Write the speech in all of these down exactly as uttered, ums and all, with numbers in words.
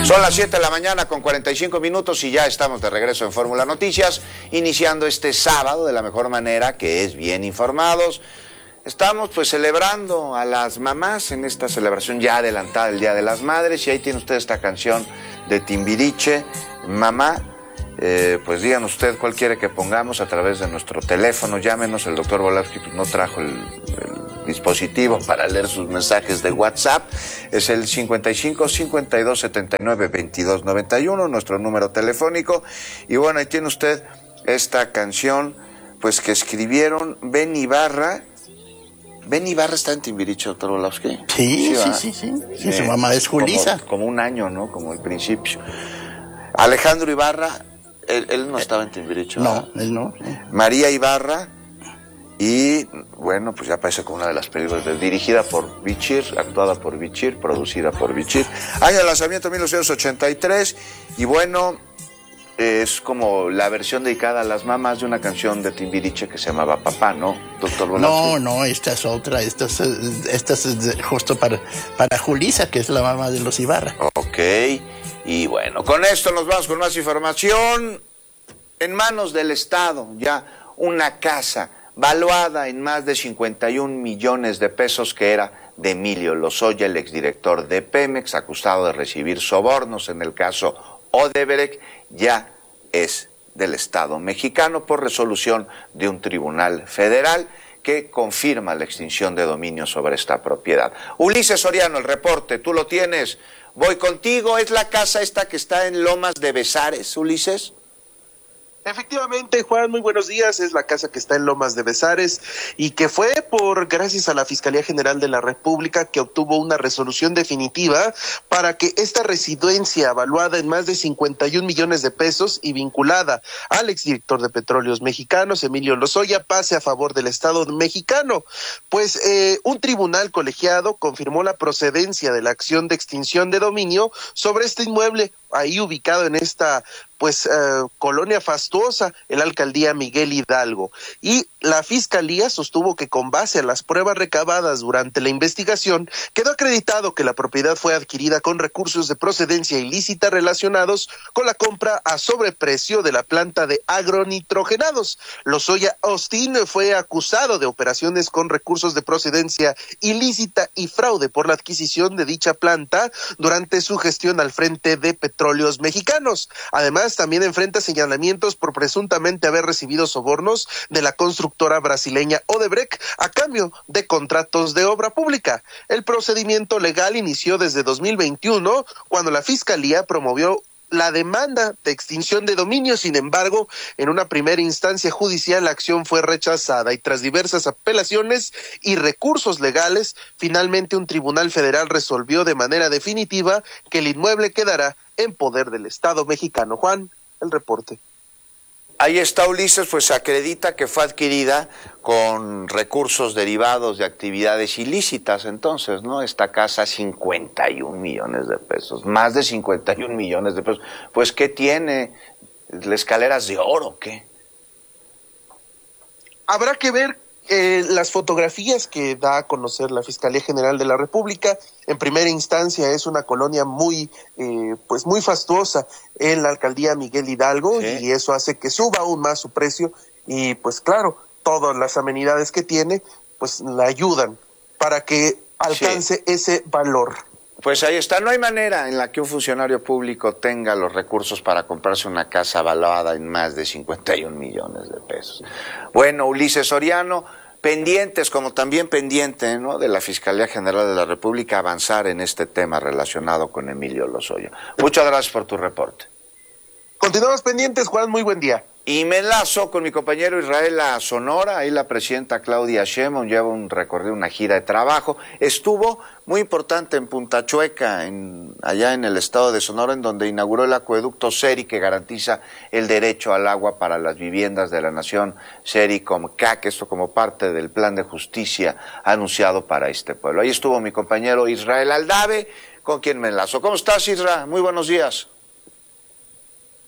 Son las siete de la mañana con cuarenta y cinco minutos y ya estamos de regreso en Fórmula Noticias, iniciando este sábado de la mejor manera, que es bien informados. Estamos pues celebrando a las mamás en esta celebración ya adelantada del Día de las Madres, y ahí tiene usted esta canción de Timbiriche, Mamá. Eh, pues digan usted cuál quiere que pongamos a través de nuestro teléfono, llámenos. El doctor Volavsky pues, no trajo el, el dispositivo para leer sus mensajes de WhatsApp. Es el cincuenta y cinco, cincuenta y dos, setenta y nueve, veintidós, noventa y uno, nuestro número telefónico. Y bueno, ahí tiene usted esta canción pues que escribieron Ben Ibarra. Ben Ibarra está en Timbiriche, doctor Volavsky. Sí, sí, sí, sí, sí. sí Eh, su mamá es Julisa. Como, como un año, ¿no? Como el principio. Alejandro Ibarra, él, él no estaba en Timbiriche. No, él no. Sí. María Ibarra, y bueno, pues ya aparece como una de las películas de, dirigida por Bichir, actuada por Bichir, producida por Bichir. Año de lanzamiento mil novecientos ochenta y tres, y bueno, es como la versión dedicada a las mamás de una canción de Timbiriche que se llamaba Papá, ¿no, doctor Volavsky? No, no, esta es otra, esta es, esta es justo para, para Julisa, que es la mamá de los Ibarra. Ok, y bueno, con esto nos vamos con más información. En manos del Estado, ya una casa valuada en más de cincuenta y un millones de pesos, que era de Emilio Lozoya, el exdirector de Pemex, acusado de recibir sobornos en el caso Odebrecht, ya es del Estado mexicano por resolución de un tribunal federal que confirma la extinción de dominio sobre esta propiedad. Ulises Soriano, el reporte, tú lo tienes. Voy contigo. ¿Es la casa esta que está en Lomas de Bezares, Ulises? Efectivamente, Juan, muy buenos días. Es la casa que está en Lomas de Bezares y que fue por gracias a la Fiscalía General de la República que obtuvo una resolución definitiva para que esta residencia, evaluada en más de cincuenta y un millones de pesos y vinculada al exdirector de Petróleos Mexicanos, Emilio Lozoya, pase a favor del Estado mexicano. Pues eh, un tribunal colegiado confirmó la procedencia de la acción de extinción de dominio sobre este inmueble, ahí ubicado en esta pues eh, colonia fastuosa, en la alcaldía Miguel Hidalgo, y la fiscalía sostuvo que con base a las pruebas recabadas durante la investigación quedó acreditado que la propiedad fue adquirida con recursos de procedencia ilícita relacionados con la compra a sobreprecio de la planta de agronitrogenados. Lozoya Austin fue acusado de operaciones con recursos de procedencia ilícita y fraude por la adquisición de dicha planta durante su gestión al frente de Petróleos Mexicanos. Además, también enfrenta señalamientos por presuntamente haber recibido sobornos de la constructora brasileña Odebrecht a cambio de contratos de obra pública. El procedimiento legal inició desde dos mil veintiuno, cuando la Fiscalía promovió la demanda de extinción de dominio. Sin embargo, en una primera instancia judicial la acción fue rechazada y tras diversas apelaciones y recursos legales, finalmente un tribunal federal resolvió de manera definitiva que el inmueble quedará en poder del Estado mexicano. Juan, el reporte. Ahí está, Ulises, pues acredita que fue adquirida con recursos derivados de actividades ilícitas, entonces, ¿no? Esta casa, cincuenta y un millones de pesos, más de cincuenta y un millones de pesos. Pues, ¿qué tiene? ¿Las escaleras de oro o qué? Habrá que ver Eh, las fotografías que da a conocer la Fiscalía General de la República. En primera instancia es una colonia muy eh, pues muy fastuosa en la alcaldía Miguel Hidalgo, sí, y eso hace que suba aún más su precio, y pues claro, todas las amenidades que tiene pues la ayudan para que alcance sí. ese valor. Pues ahí está, no hay manera en la que un funcionario público tenga los recursos para comprarse una casa valuada en más de cincuenta y un millones de pesos. Bueno, Ulises Soriano, pendientes, como también pendiente, ¿no?, de la Fiscalía General de la República, avanzar en este tema relacionado con Emilio Lozoya. Muchas gracias por tu reporte. Continuamos pendientes, Juan, muy buen día. Y me enlazo con mi compañero Israel a Sonora. Ahí la presidenta Claudia Sheinbaum lleva un recorrido, una gira de trabajo. Estuvo muy importante en Punta Chueca, en, allá en el estado de Sonora, en donde inauguró el acueducto Seri, que garantiza el derecho al agua para las viviendas de la nación Seri-Comcac, esto como parte del plan de justicia anunciado para este pueblo. Ahí estuvo mi compañero Israel Aldave, con quien me enlazo. ¿Cómo estás, Isra? Muy buenos días.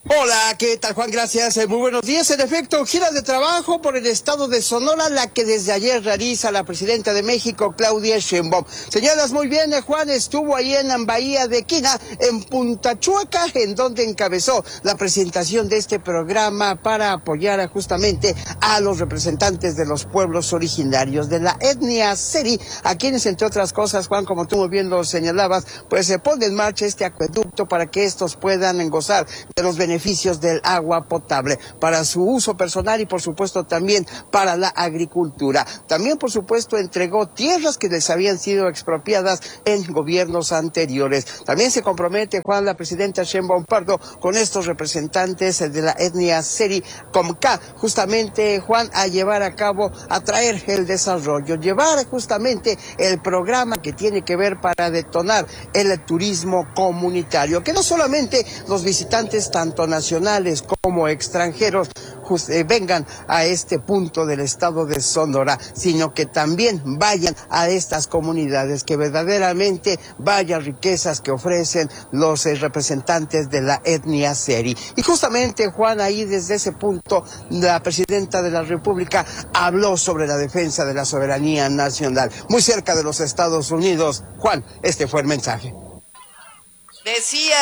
Hola, ¿qué tal, Juan? Gracias. Eh, muy buenos días. En efecto, gira de trabajo por el estado de Sonora, la que desde ayer realiza la presidenta de México, Claudia Sheinbaum. Señalas muy bien, eh, Juan, estuvo ahí en Bahía de Quina, en Punta Chueca, en donde encabezó la presentación de este programa para apoyar a, justamente a los representantes de los pueblos originarios de la etnia Seri, a quienes, entre otras cosas, Juan, como tú muy bien lo señalabas, pues se pone en marcha este acueducto para que estos puedan gozar de los beneficios beneficios del agua potable para su uso personal y por supuesto también para la agricultura. También por supuesto entregó tierras que les habían sido expropiadas en gobiernos anteriores. También se compromete, Juan, la presidenta Sheinbaum Pardo con estos representantes de la etnia Seri Comca, justamente, Juan, a llevar a cabo, a traer el desarrollo, llevar justamente el programa que tiene que ver para detonar el turismo comunitario, que no solamente los visitantes tanto nacionales como extranjeros just, eh, vengan a este punto del estado de Sonora, sino que también vayan a estas comunidades, que verdaderamente vaya riquezas que ofrecen los eh, representantes de la etnia Seri. Y justamente, Juan, ahí desde ese punto la presidenta de la República habló sobre la defensa de la soberanía nacional, muy cerca de los Estados Unidos. Juan, este fue el mensaje. Decía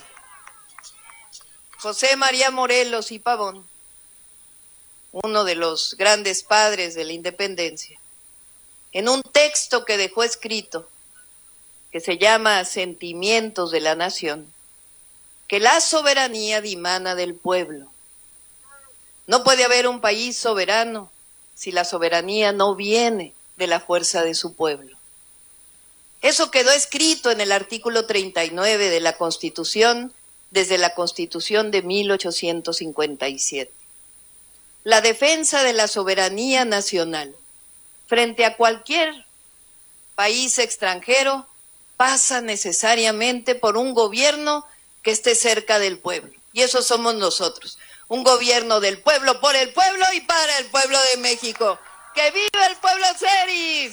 José María Morelos y Pavón, uno de los grandes padres de la independencia, en un texto que dejó escrito, que se llama Sentimientos de la Nación, que la soberanía dimana del pueblo. No puede haber un país soberano si la soberanía no viene de la fuerza de su pueblo. Eso quedó escrito en el artículo treinta y nueve de la Constitución, desde la Constitución de mil ochocientos cincuenta y siete. La defensa de la soberanía nacional frente a cualquier país extranjero pasa necesariamente por un gobierno que esté cerca del pueblo. Y eso somos nosotros, un gobierno del pueblo, por el pueblo y para el pueblo de México. ¡Que viva el pueblo Seri!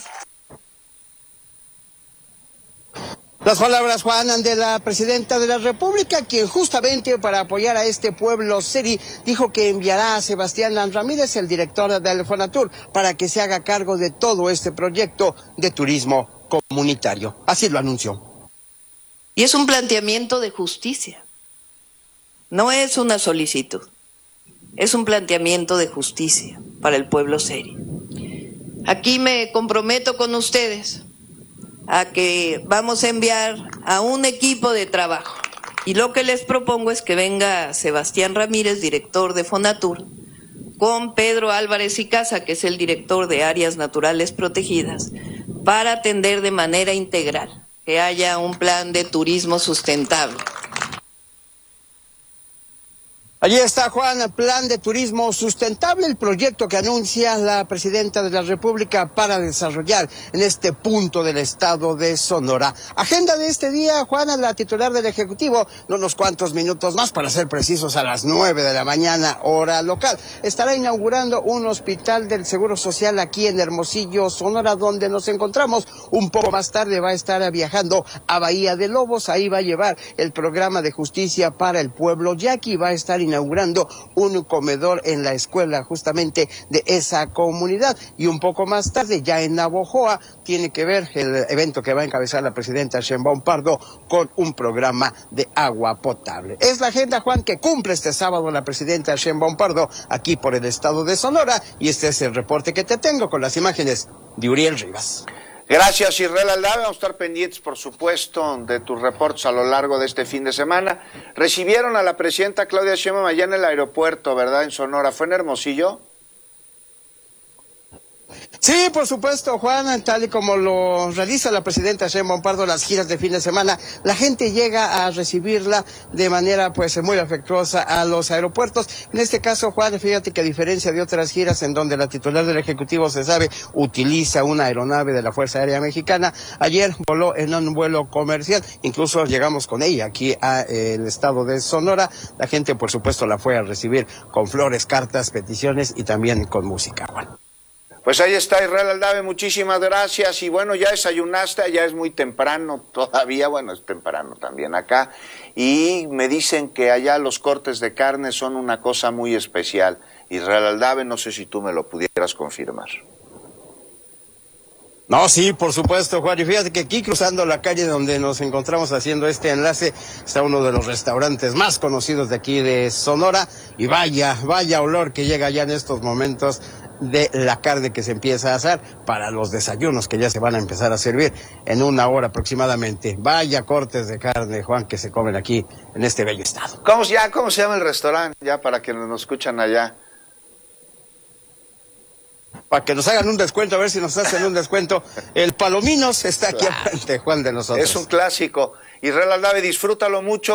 Las palabras, Juan, de la presidenta de la República, quien justamente para apoyar a este pueblo Seri dijo que enviará a Sebastián Ramírez, el director del Fonatur, para que se haga cargo de todo este proyecto de turismo comunitario. Así lo anunció. Y es un planteamiento de justicia. No es una solicitud. Es un planteamiento de justicia para el pueblo Seri. Aquí me comprometo con ustedes a que vamos a enviar a un equipo de trabajo. Y lo que les propongo es que venga Sebastián Ramírez, director de Fonatur, con Pedro Álvarez y Casa, que es el director de Áreas Naturales Protegidas, para atender de manera integral, que haya un plan de turismo sustentable. Allí está, Juan, plan de turismo sustentable, el proyecto que anuncia la presidenta de la República para desarrollar en este punto del estado de Sonora. Agenda de este día, Juan, la titular del Ejecutivo, en unos cuantos minutos más, para ser precisos, a las nueve de la mañana, hora local, estará inaugurando un hospital del Seguro Social aquí en Hermosillo, Sonora, donde nos encontramos. Un poco más tarde va a estar viajando a Bahía de Lobos, ahí va a llevar el programa de justicia para el pueblo yaqui, va a estar inaugurando inaugurando un comedor en la escuela justamente de esa comunidad. Y un poco más tarde, ya en Navojoa, tiene que ver el evento que va a encabezar la presidenta Sheinbaum Pardo con un programa de agua potable. Es la agenda, Juan, que cumple este sábado la presidenta Sheinbaum Pardo aquí por el estado de Sonora, y este es el reporte que te tengo con las imágenes de Uriel Rivas. Gracias, Israel Aldave. Vamos a estar pendientes, por supuesto, de tus reportes a lo largo de este fin de semana. Recibieron a la presidenta Claudia Sheinbaum allá en el aeropuerto, ¿verdad? En Sonora. ¿Fue en Hermosillo? Sí, por supuesto, Juan, tal y como lo realiza la presidenta Sheinbaum Pardo las giras de fin de semana, la gente llega a recibirla de manera pues muy afectuosa a los aeropuertos. En este caso, Juan, fíjate que a diferencia de otras giras en donde la titular del Ejecutivo, se sabe, utiliza una aeronave de la Fuerza Aérea Mexicana, ayer voló en un vuelo comercial, incluso llegamos con ella aquí al estado de Sonora. La gente, por supuesto, la fue a recibir con flores, cartas, peticiones y también con música, Juan. Pues ahí está Israel Aldave, muchísimas gracias. Y bueno, ya desayunaste, ya es muy temprano todavía, bueno, es temprano también acá. Y me dicen que allá los cortes de carne son una cosa muy especial. Israel Aldave, no sé si tú me lo pudieras confirmar. No, sí, por supuesto, Juan. Y fíjate que aquí cruzando la calle donde nos encontramos haciendo este enlace está uno de los restaurantes más conocidos de aquí de Sonora. Y vaya, vaya olor que llega ya en estos momentos de la carne que se empieza a asar para los desayunos que ya se van a empezar a servir en una hora aproximadamente. Vaya cortes de carne, Juan, que se comen aquí en este bello estado. ¿Cómo, ya, ¿cómo se llama el restaurante? Ya para que nos escuchan allá. Para que nos hagan un descuento, a ver si nos hacen un descuento. El Palominos está aquí Claro. enfrente, Juan, de nosotros. Es un clásico. Israel Aldave, disfrútalo mucho.